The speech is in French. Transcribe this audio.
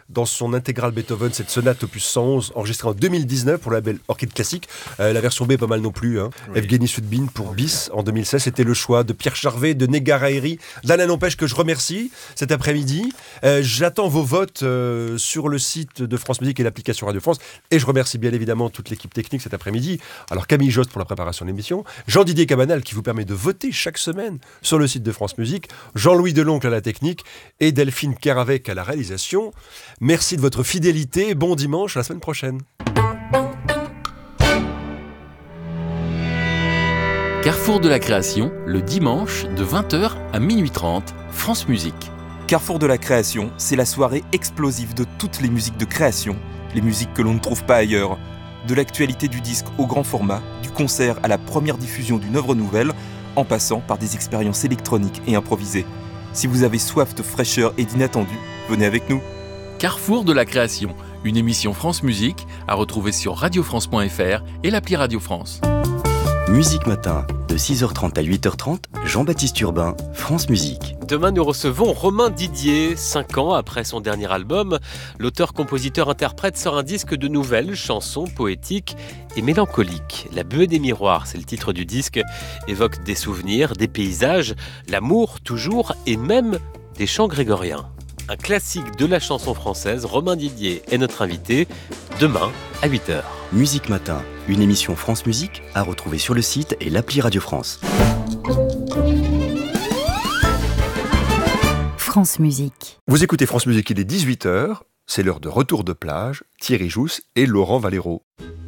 dans son intégrale Beethoven, cette sonate opus 111, enregistrée en 2019 pour le label Orchid Classique. La version B est pas mal non plus. Oui. Evgeny Sudbin pour Bis en 2016. C'était le choix de Pierre Charvet, de Negar Haïry, d'Alain Lampèche, que je remercie cet après-midi. J'attends vos votes sur le site de France Musique et l'application Radio France. Et je remercie bien évidemment toute l'équipe technique cet après-midi. Alors Camille Jost pour la préparation de l'émission, Jean-Didier Cabanal qui vous permet de voter chaque semaine sur le site de France Musique, Jean-Louis Deloncle à la technique et Delphine Caravec à la réalisation. Merci de votre fidélité. Bon dimanche, à la semaine prochaine. Carrefour de la création, le dimanche de 20h à minuit 30, France Musique. Carrefour de la création, c'est la soirée explosive de toutes les musiques de création, les musiques que l'on ne trouve pas ailleurs. De l'actualité du disque au grand format, du concert à la première diffusion d'une œuvre nouvelle, en passant par des expériences électroniques et improvisées. Si vous avez soif de fraîcheur et d'inattendu, venez avec nous. Carrefour de la création, une émission France Musique à retrouver sur radiofrance.fr et l'appli Radio France. Musique Matin, de 6h30 à 8h30, Jean-Baptiste Urbain, France Musique. Demain, nous recevons Romain Didier. 5 ans après son dernier album, l'auteur-compositeur-interprète sort un disque de nouvelles chansons poétiques et mélancoliques. La buée des miroirs, c'est le titre du disque, évoque des souvenirs, des paysages, l'amour toujours et même des chants grégoriens. Un classique de la chanson française, Romain Didier est notre invité, demain à 8h. Musique Matin, une émission France Musique à retrouver sur le site et l'appli Radio France. France Musique. Vous écoutez France Musique, il est 18h, c'est l'heure de Retour de plage, Thierry Jousse et Laurent Valero.